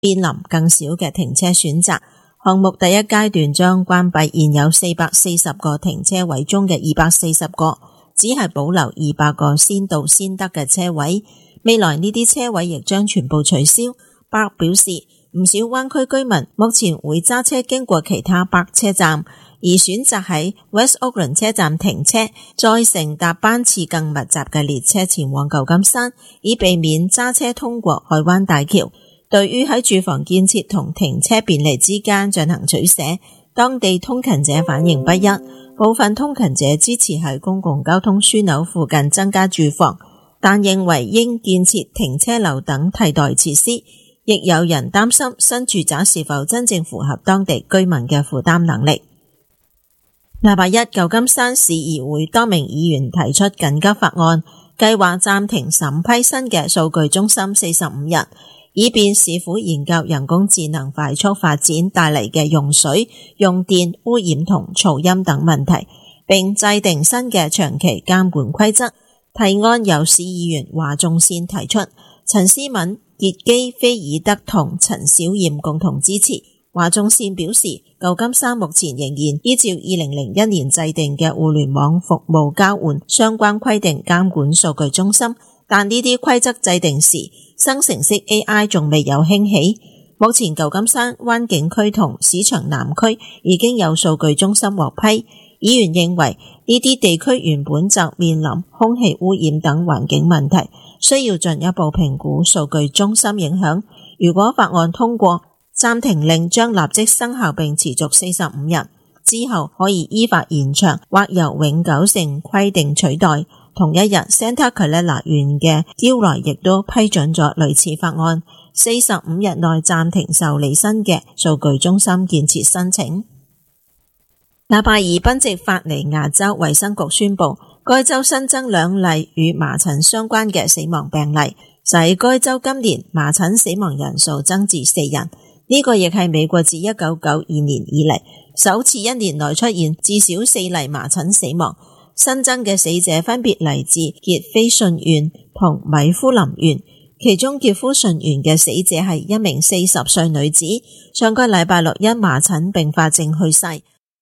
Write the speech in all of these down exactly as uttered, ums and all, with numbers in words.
面臨更少嘅停車選擇。項目第一階段將關閉現有四百四十個停車位中嘅二百四十個，只係保留二百個先到先得嘅車位。未來呢啲車位亦將全部取消。Park表示，唔少灣區居民目前會揸車經過其他 Park 車站，而選擇喺 West Oakland 車站停車，再乘搭班次更密集嘅列車前往舊金山，以避免揸車通過海灣大橋。對於喺住房建設同停車便利之間進行取捨，當地通勤者反應不一。部分通勤者支持喺公共交通樞紐附近增加住房，但認為應建設停車樓等替代設施。亦有人擔心新住宅是否真正符合當地居民嘅負擔能力。禮拜一，舊金山市議會多名議員提出緊急法案，計劃暫停審批新嘅數據中心四十五日，以便市府研究人工智能快速發展帶嚟嘅用水、用電、污染同噪音等問題，並制定新嘅長期監管規則。提案由市議員華仲線提出，陳思敏、傑基菲爾德同陳小艷共同支持。華仲線表示，舊金山目前仍然依照二零零一年制定嘅互聯網服務交換相關規定監管數據中心，但呢啲規則制定時，生成式 A I 仲未有興起。目前舊金山灣景區同市場南區已經有數據中心獲批。議員認為呢啲地區原本就面臨空氣污染等環境問題，需要進一步評估數據中心影響。如果法案通過，暫停令將立即生效並持續四十五日，之後可以依法延長或由永久性規定取代。同一日 Santa Clara 縣嘅 Gilroy 亦都批准咗類似法案，四十五日內暫停受理新嘅數據中心建設申請。禮拜二，賓夕法尼亞州衛生局宣布，該州新增兩例與麻疹相關嘅死亡病例，使該州今年麻疹死亡人數增至四人。呢個亦係美國自一九九二年以嚟首次一年內出現至少四例麻疹死亡。新增嘅死者分別嚟自傑斐遜縣同米夫林縣，其中傑斐遜縣嘅死者係一名四十歲女子，上個禮拜六因麻疹併發症去世。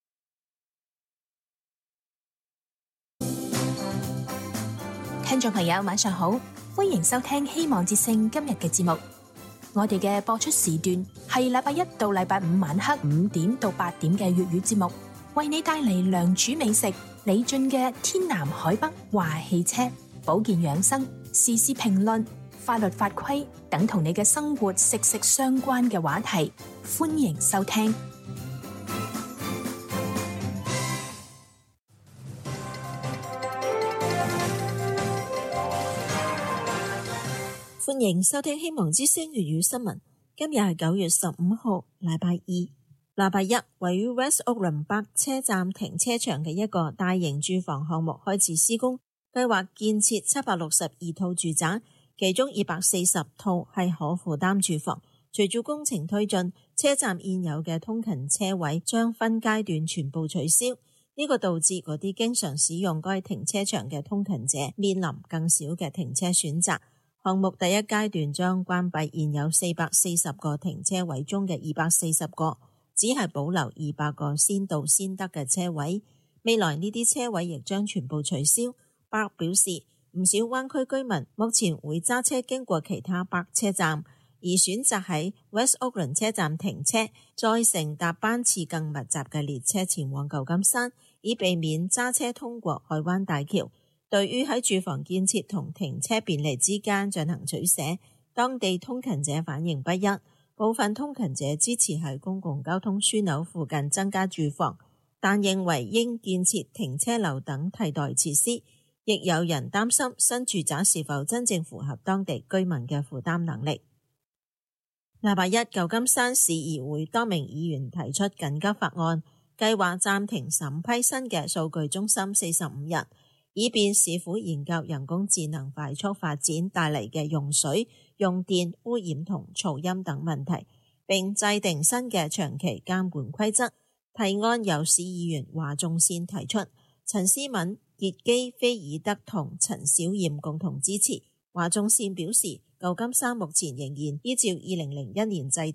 聽眾朋友晚上好，歡迎收聽希望之聲今日嘅節目。我哋嘅播出時段係禮拜一到禮拜五晚黑五點到八點嘅粵語節目，為你帶嚟良煮美食、李俊嘅天南海北話汽車、保健養生、時事評論、法律法規等同你嘅生活息息相關嘅話題，歡迎收聽。 歡迎收聽希望之聲粵語新聞。今日係九月十五號，禮拜二。禮拜一，位於 West Oakland Park 車站停車場嘅一個大型住房項目開始施工，計劃建設七百六十二套住宅，其中二百四十套係可負擔住房。隨住工程推進，車站現有嘅通勤車位將分階段全部取消，呢個導致嗰啲經常使用該停車場嘅通勤者面臨更少嘅停車選擇。項目第一階段將關閉現有四百四十個停車位中嘅二百四十個，只係保留二百個先到先得嘅車位。未來呢啲車位亦將全部取消。Park表示，唔少灣區居民目前會揸車經過其他 Park 車站，而選擇喺 West Oakland 車站停車，再乘搭班次更密集嘅列車前往舊金山，以避免揸車通過海灣大橋。對於喺住房建設同停車便利之間進行取捨，當地通勤者反應不一。部分通勤者支持喺公共交通樞紐附近增加住房，但認為應建設停車樓等替代設施。亦有人擔心新住宅是否真正符合當地居民嘅負擔能力。禮拜一，舊金山市議會多名議員提出緊急法案，計劃暫停審批新嘅數據中心四十五日，以便市府研究人工智能快速發展帶嚟嘅用水、用電、污染同噪音等問題，並制定新嘅長期監管規則。提案由市議員華仲線提出，陳思敏、傑基菲爾德同陳小艷共同支持。華仲線表示，舊金山目前仍然依照二零零一年制定